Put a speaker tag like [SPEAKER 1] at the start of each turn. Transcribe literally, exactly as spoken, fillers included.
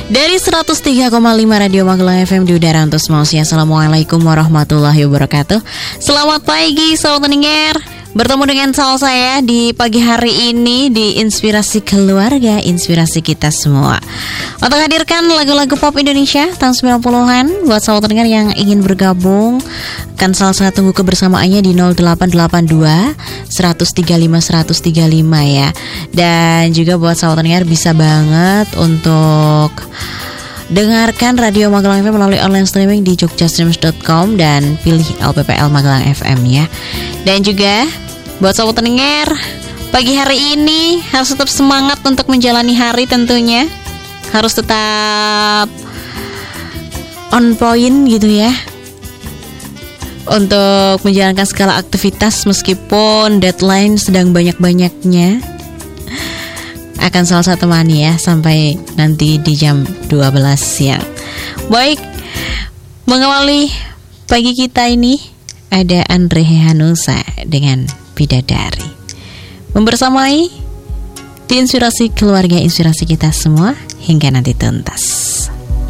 [SPEAKER 1] Dari seratus tiga koma lima Radio Magelang F M di udara untuk semua usia. Assalamualaikum warahmatullahi wabarakatuh. Selamat pagi sahabat pendengar. Bertemu dengan Sal saya di pagi hari ini di Inspirasi Keluarga, inspirasi kita semua. Untuk hadirkan lagu-lagu pop Indonesia tahun sembilan puluhan. Buat sahabat pendengar yang ingin bergabung, kan Sal saya tunggu kebersamaannya di nol delapan delapan dua seratus tiga puluh lima seratus tiga puluh lima ya. Dan juga buat sahabat pendengar bisa banget untuk dengarkan Radio Magelang F M melalui online streaming di jogja streams dot com dan pilih L P P L Magelang F M ya. Dan juga buat sahabat pendengar, pagi hari ini harus tetap semangat untuk menjalani hari tentunya. Harus tetap on point gitu ya, untuk menjalankan segala aktivitas meskipun deadline sedang banyak-banyaknya. Akan salah satu temani ya sampai nanti di jam dua belas siang. Baik, mengawali pagi kita ini ada Andre Hehanusa dengan Bidadari. Membersamai di Inspirasi Keluarga, inspirasi kita semua hingga nanti tuntas.